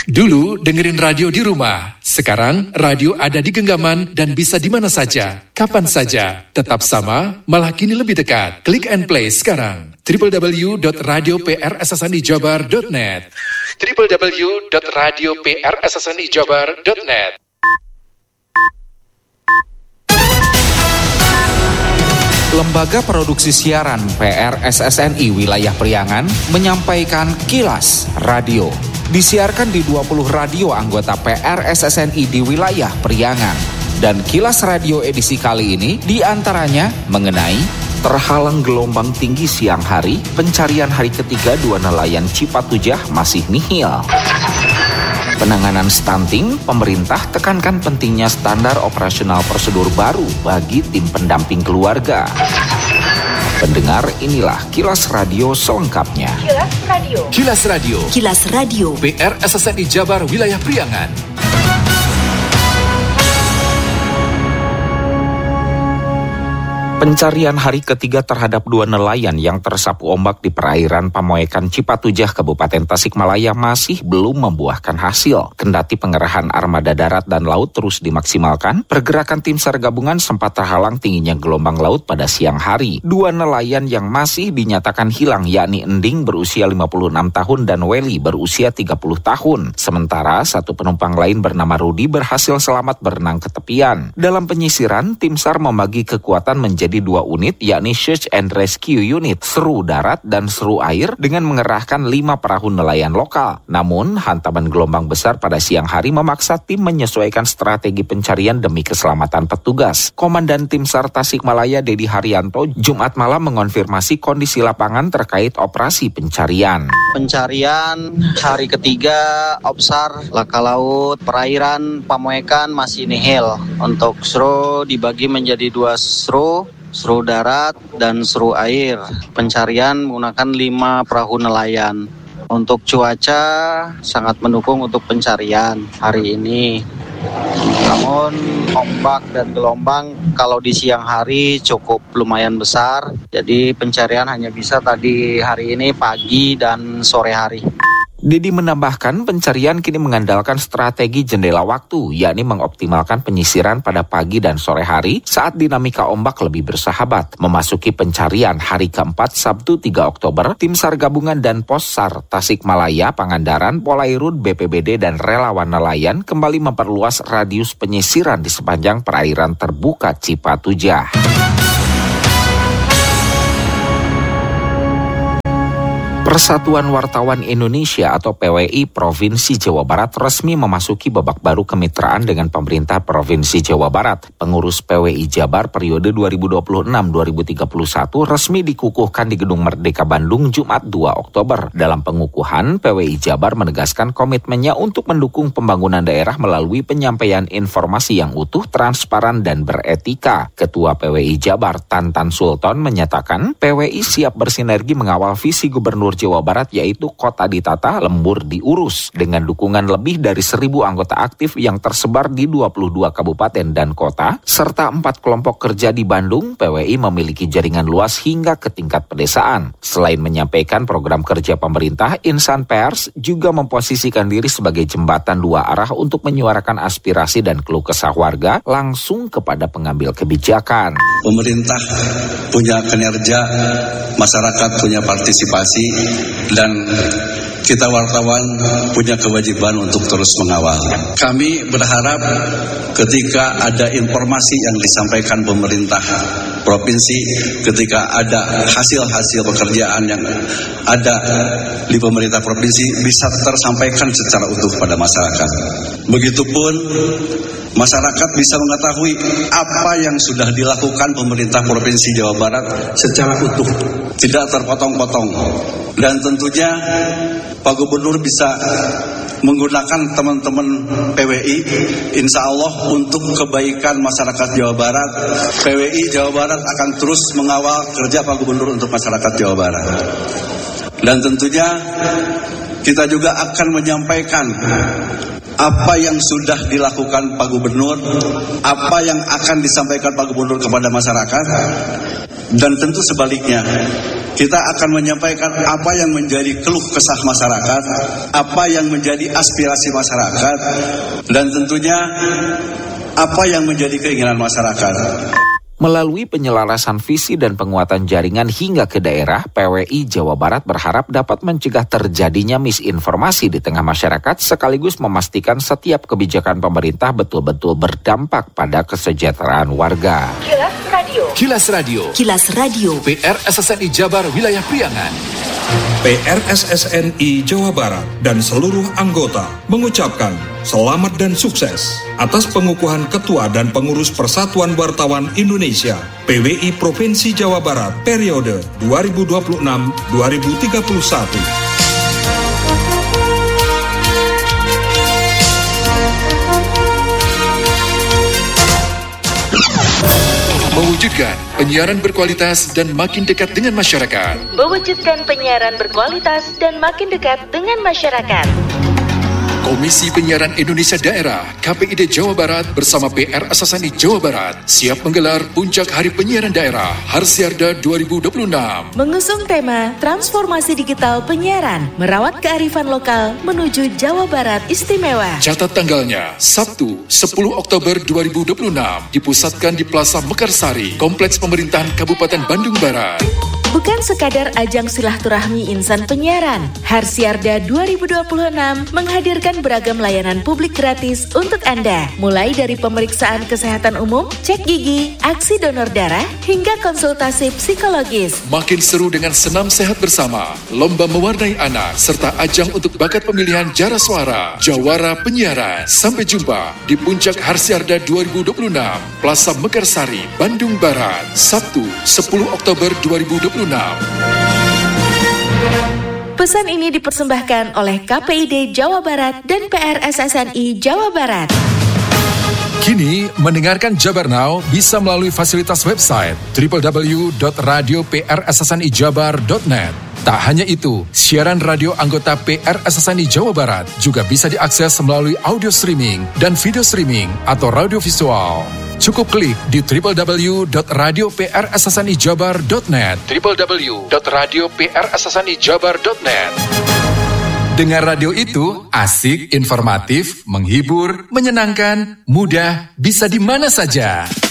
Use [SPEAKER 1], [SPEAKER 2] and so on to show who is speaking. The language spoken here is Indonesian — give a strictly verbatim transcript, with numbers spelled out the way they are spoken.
[SPEAKER 1] Dulu dengerin radio di rumah, sekarang radio ada di genggaman dan bisa di mana saja, kapan saja. Tetap sama, malah kini lebih dekat. Klik and play sekarang. w w w dot radio p r s s n i jabar dot net w w w dot radio p r s s n i jabar dot net.
[SPEAKER 2] Lembaga Produksi Siaran P R S S N I Wilayah Priangan menyampaikan Kilas Radio. Disiarkan di dua puluh radio anggota P R S S N I di wilayah Priangan. Dan Kilas Radio edisi kali ini diantaranya mengenai terhalang gelombang tinggi siang hari, pencarian hari ketiga dua nelayan Cipatujah masih nihil. Penanganan stunting, pemerintah tekankan pentingnya standar operasional prosedur baru bagi tim pendamping keluarga. Pendengar, inilah Kilas Radio selengkapnya.
[SPEAKER 1] Kilas Radio. Kilas Radio.
[SPEAKER 3] Kilas Radio.
[SPEAKER 1] P R S S N I Jabar Wilayah Priangan.
[SPEAKER 2] Pencarian hari ketiga terhadap dua nelayan yang tersapu ombak di perairan Pamoekan Cipatujah, Kabupaten Tasikmalaya masih belum membuahkan hasil. Kendati pengerahan armada darat dan laut terus dimaksimalkan, pergerakan tim SAR gabungan sempat terhalang tingginya gelombang laut pada siang hari. Dua nelayan yang masih dinyatakan hilang yakni Ending berusia lima puluh enam tahun dan Weli berusia tiga puluh tahun. Sementara satu penumpang lain bernama Rudi berhasil selamat berenang ke tepian. Dalam penyisiran, tim SAR membagi kekuatan menjadi Jadi dua unit, yakni Search and Rescue Unit, seru darat dan seru air dengan mengerahkan lima perahu nelayan lokal. Namun, hantaman gelombang besar pada siang hari memaksa tim menyesuaikan strategi pencarian demi keselamatan petugas. Komandan Tim SAR Tasikmalaya Dedi Haryanto Jumat malam mengonfirmasi kondisi lapangan terkait operasi pencarian.
[SPEAKER 4] Pencarian hari ketiga, Opsar, Laka Laut, perairan Pamoekan masih nihil. Untuk seru dibagi menjadi dua seru, seru darat dan seru air. Pencarian menggunakan lima perahu nelayan. Untuk cuaca sangat mendukung untuk pencarian hari ini. Namun ombak dan gelombang kalau di siang hari cukup lumayan besar. Jadi pencarian hanya bisa tadi hari ini pagi dan sore hari.
[SPEAKER 2] Dedi menambahkan pencarian kini mengandalkan strategi jendela waktu, yakni mengoptimalkan penyisiran pada pagi dan sore hari saat dinamika ombak lebih bersahabat. Memasuki pencarian hari keempat Sabtu tiga Oktober, tim SAR gabungan dan Pos SAR Tasikmalaya, Pangandaran, Polairut, B P B D dan relawan nelayan kembali memperluas radius penyisiran di sepanjang perairan terbuka Cipatujah. Persatuan Wartawan Indonesia atau P W I Provinsi Jawa Barat resmi memasuki babak baru kemitraan dengan pemerintah Provinsi Jawa Barat. Pengurus P W I Jabar periode dua ribu dua puluh enam sampai dua ribu tiga puluh satu resmi dikukuhkan di Gedung Merdeka Bandung Jumat dua Oktober. Dalam pengukuhan, P W I Jabar menegaskan komitmennya untuk mendukung pembangunan daerah melalui penyampaian informasi yang utuh, transparan, dan beretika. Ketua P W I Jabar Tantan Sultan menyatakan P W I siap bersinergi mengawal visi Gubernur Jawa Barat yaitu kota ditata, lembur diurus. Dengan dukungan lebih dari seribu anggota aktif yang tersebar di dua puluh dua kabupaten dan kota, serta empat kelompok kerja di Bandung, P W I memiliki jaringan luas hingga ke tingkat pedesaan. Selain menyampaikan program kerja pemerintah, insan pers juga memposisikan diri sebagai jembatan dua arah untuk menyuarakan aspirasi dan keluh kesah warga langsung kepada pengambil kebijakan.
[SPEAKER 5] Pemerintah punya kinerja, masyarakat punya partisipasi, dan kita wartawan punya kewajiban untuk terus mengawal. Kami berharap ketika ada informasi yang disampaikan pemerintah provinsi, ketika ada hasil-hasil pekerjaan yang ada di pemerintah provinsi bisa tersampaikan secara utuh pada masyarakat. Begitupun masyarakat bisa mengetahui apa yang sudah dilakukan pemerintah Provinsi Jawa Barat secara utuh, tidak terpotong-potong. Dan tentunya Pak Gubernur bisa menggunakan teman-teman P W I, insya Allah untuk kebaikan masyarakat Jawa Barat. P W I Jawa Barat akan terus mengawal kerja Pak Gubernur untuk masyarakat Jawa Barat. Dan tentunya kita juga akan menyampaikan apa yang sudah dilakukan Pak Gubernur, apa yang akan disampaikan Pak Gubernur kepada masyarakat, dan tentu sebaliknya. Kita akan menyampaikan apa yang menjadi keluh kesah masyarakat, apa yang menjadi aspirasi masyarakat, dan tentunya apa yang menjadi keinginan masyarakat.
[SPEAKER 2] Melalui penyelarasan visi dan penguatan jaringan hingga ke daerah, P W I Jawa Barat berharap dapat mencegah terjadinya misinformasi di tengah masyarakat sekaligus memastikan setiap kebijakan pemerintah betul-betul berdampak pada kesejahteraan warga.
[SPEAKER 1] Kilas Radio. Kilas Radio.
[SPEAKER 3] Kilas Radio.
[SPEAKER 1] P R S S N I Jabar Wilayah Priangan.
[SPEAKER 6] P R S S N I Jawa Barat dan seluruh anggota mengucapkan selamat dan sukses atas pengukuhan Ketua dan Pengurus Persatuan Wartawan Indonesia P W I Provinsi Jawa Barat periode dua ribu dua puluh enam sampai dua ribu tiga puluh satu.
[SPEAKER 1] Mewujudkan penyiaran berkualitas dan makin dekat dengan masyarakat.
[SPEAKER 3] Mewujudkan penyiaran berkualitas dan makin dekat dengan masyarakat.
[SPEAKER 1] Komisi Penyiaran Indonesia Daerah K P I D Jawa Barat bersama P R S S N I Jawa Barat siap menggelar Puncak Hari Penyiaran Daerah Harsiarda dua ribu dua puluh enam.
[SPEAKER 3] Mengusung tema Transformasi Digital Penyiaran, merawat kearifan lokal menuju Jawa Barat Istimewa.
[SPEAKER 1] Catat tanggalnya, Sabtu sepuluh Oktober dua ribu dua puluh enam, dipusatkan di Plaza Mekarsari, Kompleks Pemerintahan Kabupaten Bandung Barat.
[SPEAKER 3] Bukan sekadar ajang silaturahmi insan penyiaran, Harsiarda dua ribu dua puluh enam menghadirkan beragam layanan publik gratis untuk Anda, mulai dari pemeriksaan kesehatan umum, cek gigi, aksi donor darah, hingga konsultasi psikologis.
[SPEAKER 1] Makin seru dengan senam sehat bersama, lomba mewarnai anak, serta ajang untuk bakat pemilihan jara suara, jawara penyiaran. Sampai jumpa di Puncak Harsiarda dua ribu dua puluh enam, Plaza Mekarsari, Bandung Barat, Sabtu sepuluh Oktober dua ribu dua puluh enam.
[SPEAKER 3] Pesan ini dipersembahkan oleh K P I D Jawa Barat dan P R S S N I Jawa Barat.
[SPEAKER 1] Kini, mendengarkan Jabar Now bisa melalui fasilitas website w w w dot radio p r s s n i jabar dot net. Tak hanya itu, siaran radio anggota P R S S N I Jawa Barat juga bisa diakses melalui audio streaming dan video streaming atau radio visual. Cukup klik di w w w dot radio p r s s n i jabar dot net w w w dot radio p r s s n i jabar dot net. Dengar radio itu asik, informatif, menghibur, menyenangkan, mudah, bisa di mana saja.